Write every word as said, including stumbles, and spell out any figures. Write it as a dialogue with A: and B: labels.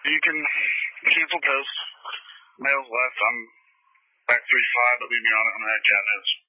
A: You can cancel post. Mail's left. I'm back three five, but leave me on it on that cat notes.